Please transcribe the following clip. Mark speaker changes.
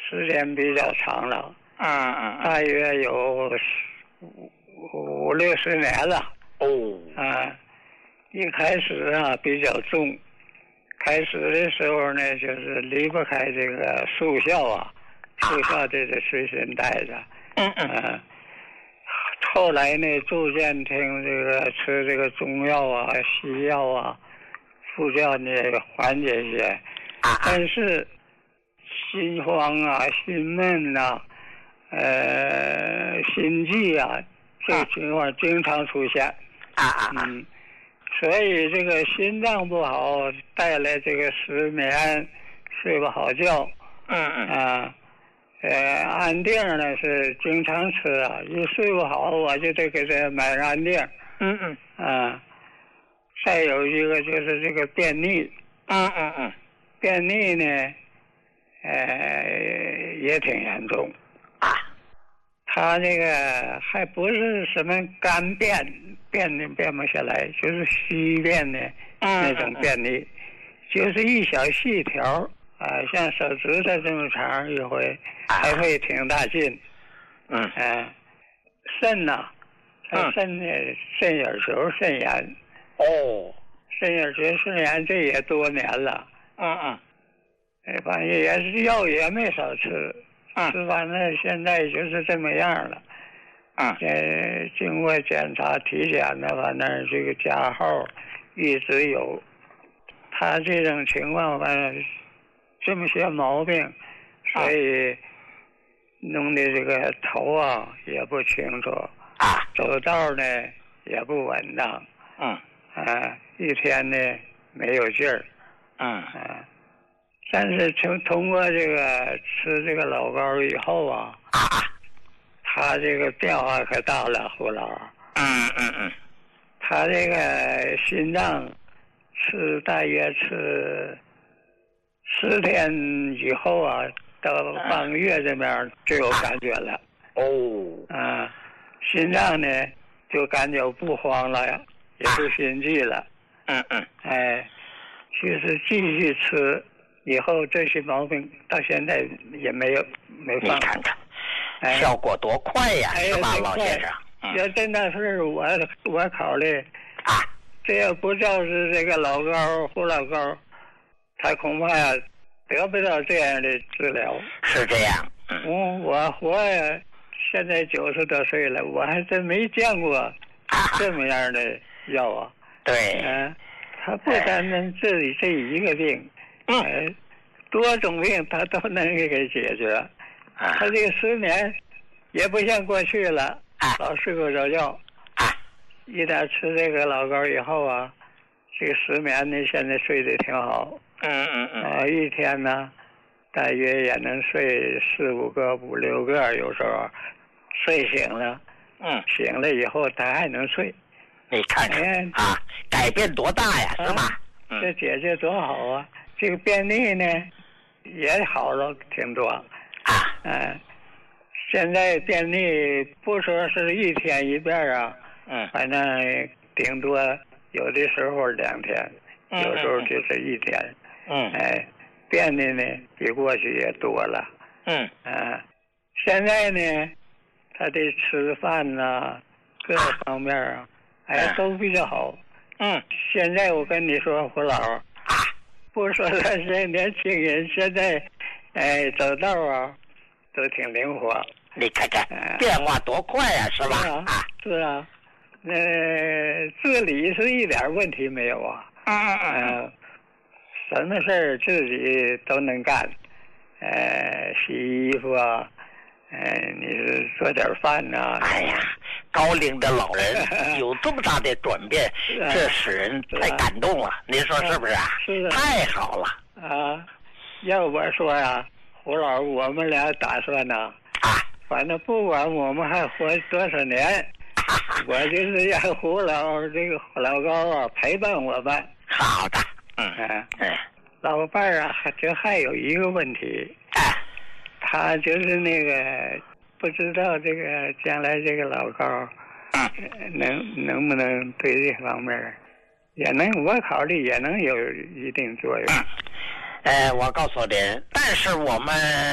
Speaker 1: 时间比较长了，大约有50-60年了。一开始比较重，开始的时候呢，就是离不开这个速效速效这个随身带着。后来呢，逐渐听吃这个中药西药副教呢缓解一些，但是心慌心闷心悸这个情况经常出现。所以这个心脏不好带来这个失眠，睡不好觉。安定呢是经常吃一睡不好我就得给他买安定。再有一个就是这个便秘。便秘呢也挺严重。他这个还不是什么干便不下来，就是虚便的那种便秘，就是一小细条像手指头这么长一回，还会挺大劲。肾肾眼球肾炎。肾眼球肾炎这也多年了。反正也是药也没少吃。吃完了现在就是这么样了。经过检查体检的话，那这个加号一直有。他这种情况反正这么些毛病，所以弄得这个头也不清楚，走道呢也不稳当。一天呢没有劲儿。但是通过这个吃这个老膏以后他这个变化可大了，胡老。他这个心脏大约吃10天以后到半个月这边就有感觉了。心脏呢就感觉不慌了，也不心悸了。就是继续吃。以后这些毛病到现在也没放。
Speaker 2: 你看看，效果多快呀，是吧，老先生？
Speaker 1: 要真的是我考虑这要不就是这个老膏胡老膏，他恐怕得不到这样的治疗。
Speaker 2: 是这样。
Speaker 1: 我活现在90多岁了，我还真没见过这么样的药
Speaker 2: 对。
Speaker 1: 他不单单治理这一个病。多种病他都能给解决。他这个失眠也不像过去了，老睡不着觉。一旦吃这个老膏以后这个失眠呢现在睡得挺好。一天呢大约也能睡4-5个、5-6个，有时候睡醒了。醒了以后他还能睡。
Speaker 2: 你看看改变多大呀，是吧？
Speaker 1: 这解决多好这个便秘呢也好了挺多。现在便秘不说是一天一遍反正顶多有的时候2天，有时候就是1天。便秘呢比过去也多了。现在呢他的吃饭各方面都比较好。现在我跟你说胡老，不说那些年轻人现在走道都挺灵活。
Speaker 2: 你看看变化多快呀，是吧？
Speaker 1: 是自理是一点问题没有什么事儿自己都能干。洗衣服你是做点饭
Speaker 2: 哎呀，高龄的老人有这么大的转变，这使人太感动了。您说是不是
Speaker 1: 是
Speaker 2: 太好了。
Speaker 1: 要我说胡老，我们俩打算反正不管我们还活多少年，我就是让胡老这个老高陪伴我们。
Speaker 2: 好的。
Speaker 1: 老伴这还有一个问题。他就是那个不知道这个将来这个老高能不能对这方面也能，我考虑也能有一定作用。
Speaker 2: 我告诉您，但是我们